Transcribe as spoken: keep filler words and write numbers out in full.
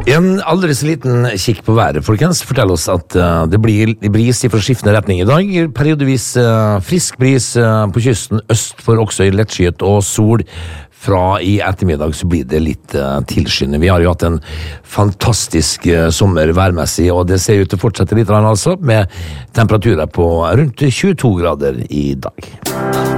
En aldri så liten kikk på været, folkens, forteller oss at uh, det blir bris i forskiftende retning i dag. Periodevis uh, frisk bris uh, på kysten, øst for også i lettskyet og sol. Fra i ettermiddag så blir det litt uh, tilskyende. Vi har jo hatt en fantastisk uh, sommer værmessig, og det ser ut til å fortsette litt, altså, med temperaturer på rundt tjueto grader i dag.